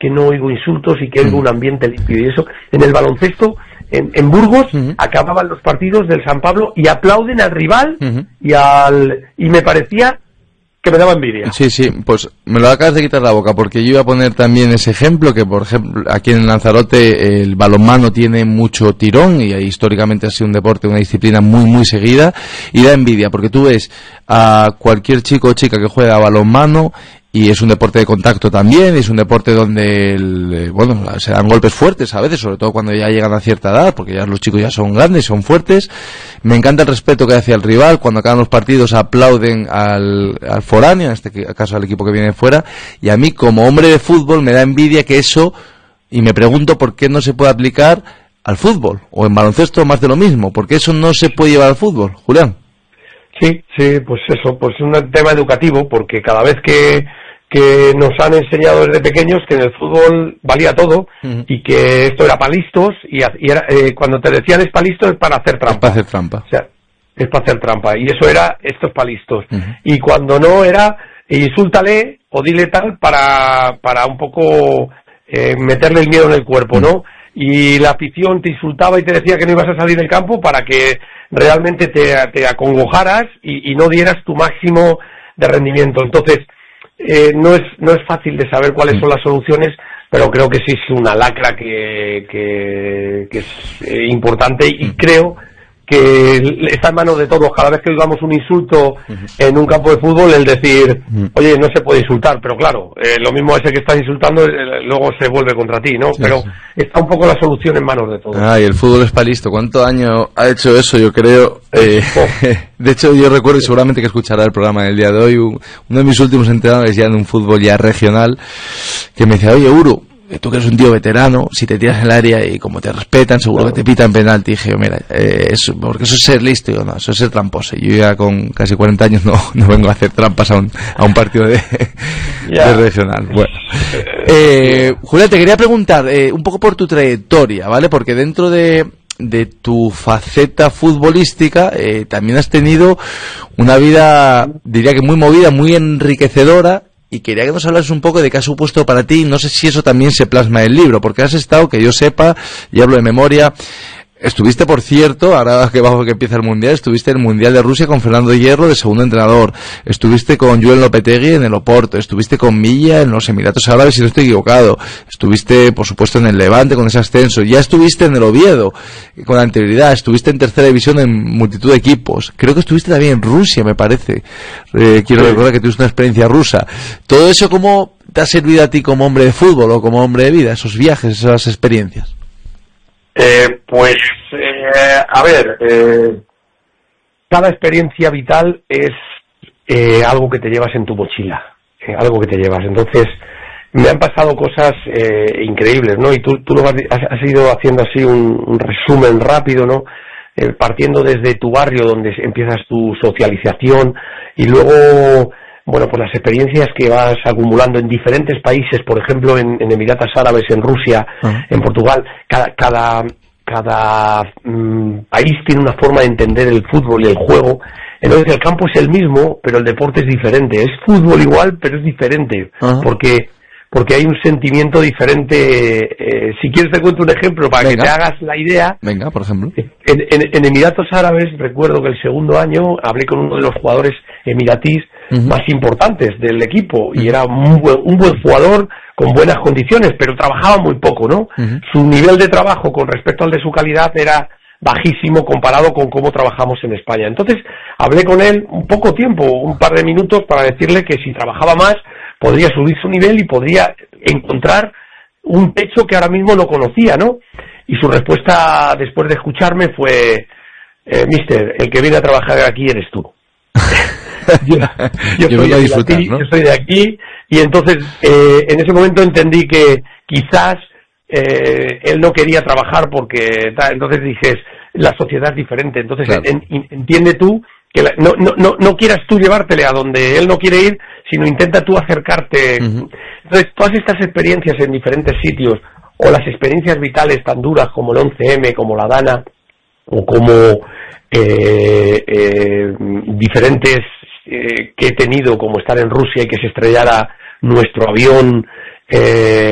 que no oigo insultos y que oigo un ambiente limpio. Y eso, en el baloncesto, en Burgos, acababan los partidos del San Pablo y aplauden al rival y me parecía que me daba envidia. Sí, pues me lo acabas de quitar la boca, porque yo iba a poner también ese ejemplo, que por ejemplo aquí en Lanzarote el balonmano tiene mucho tirón y históricamente ha sido un deporte, una disciplina muy muy seguida, y da envidia, porque tú ves a cualquier chico o chica que juega balonmano y es un deporte de contacto también, es un deporte donde se dan golpes fuertes a veces, sobre todo cuando ya llegan a cierta edad, porque ya los chicos ya son grandes, son fuertes. Me encanta el respeto que hace al rival, cuando acaban los partidos aplauden al foráneo, en este caso al equipo que viene de fuera, y a mí como hombre de fútbol me da envidia que eso, y me pregunto por qué no se puede aplicar al fútbol, o en baloncesto más de lo mismo, porque eso no se puede llevar al fútbol, Julián. Sí, pues eso, pues es un tema educativo, porque cada vez que nos han enseñado desde pequeños que en el fútbol valía todo y que esto era para listos y era, cuando te decían es para listos es para hacer trampa. Es para hacer trampa. O sea, es para hacer trampa. Y eso era, esto es para listos. Y cuando no era, insúltale o dile tal para un poco meterle el miedo en el cuerpo, ¿no? Y la afición te insultaba y te decía que no ibas a salir del campo para que realmente te acongojaras y no dieras tu máximo de rendimiento. Entonces, no es fácil de saber cuáles son las soluciones, pero creo que sí es una lacra que es importante, y creo que está en manos de todos. Cada vez que oigamos un insulto en un campo de fútbol, el decir, oye, no se puede insultar, pero claro, lo mismo ese que estás insultando luego se vuelve contra ti, ¿no? Pero está un poco la solución en manos de todos. Y el fútbol es para listo. ¿Cuánto daño ha hecho eso? Yo creo. De hecho, yo recuerdo, y seguramente que escuchará el programa del día de hoy, uno de mis últimos entrenadores ya en un fútbol ya regional, que me decía, oye, Uru, tú que eres un tío veterano, si te tiras en el área y como te respetan, seguro que te pitan penalti. Y dije, mira, porque eso es ser listo. Y yo, no, eso es ser tramposo. Yo ya con casi 40 años no vengo a hacer trampas a un partido de regional. Bueno, Julián, te quería preguntar un poco por tu trayectoria, ¿vale? Porque dentro de tu faceta futbolística también has tenido una vida, diría que muy movida, muy enriquecedora. Y quería que nos hablases un poco de qué ha supuesto para ti. No sé si eso también se plasma en el libro, porque has estado, que yo sepa, y hablo de memoria, estuviste, por cierto, ahora que empieza el Mundial, estuviste en el Mundial de Rusia con Fernando Hierro de segundo entrenador, estuviste con Joel Lopetegui en el Oporto, estuviste con Milla en los Emiratos Árabes, si no estoy equivocado, estuviste, por supuesto, en el Levante con ese ascenso, ya estuviste en el Oviedo con anterioridad, estuviste en tercera división en multitud de equipos, creo que estuviste también en Rusia, me parece, quiero recordar que tuviste una experiencia rusa. Todo eso, ¿cómo te ha servido a ti como hombre de fútbol o como hombre de vida, esos viajes, esas experiencias? Cada experiencia vital es algo que te llevas en tu mochila, algo que te llevas. Entonces, me han pasado cosas increíbles, ¿no? Y tú lo has ido haciendo así un resumen rápido, ¿no? Partiendo desde tu barrio donde empiezas tu socialización y luego, bueno, pues las experiencias que vas acumulando en diferentes países, por ejemplo en Emiratos Árabes, en Rusia, en Portugal, cada país tiene una forma de entender el fútbol y el juego. Entonces el campo es el mismo, pero el deporte es diferente. Es fútbol igual, pero es diferente, porque hay un sentimiento diferente. Si quieres te cuento un ejemplo para que te hagas la idea. Venga, por ejemplo. En Emiratos Árabes, recuerdo que el segundo año hablé con uno de los jugadores emiratís más importantes del equipo, y era un buen jugador con buenas condiciones, pero trabajaba muy poco, ¿no? Su nivel de trabajo con respecto al de su calidad era bajísimo comparado con cómo trabajamos en España. Entonces hablé con él un poco tiempo, un par de minutos, para decirle que si trabajaba más podría subir su nivel y podría encontrar un techo que ahora mismo no conocía, ¿no? Y su respuesta después de escucharme fue, mister, el que viene a trabajar aquí eres tú. yo voy a disfrutar, ¿no? Yo soy de aquí, y entonces en ese momento entendí que quizás él no quería trabajar porque entonces dices, la sociedad es diferente, entonces claro. Entiende tú que no quieras tú llevártele a donde él no quiere ir, sino intenta tú acercarte. Entonces todas estas experiencias en diferentes sitios, o las experiencias vitales tan duras como el 11M, como la Dana, o como diferentes que he tenido, como estar en Rusia y que se estrellara nuestro avión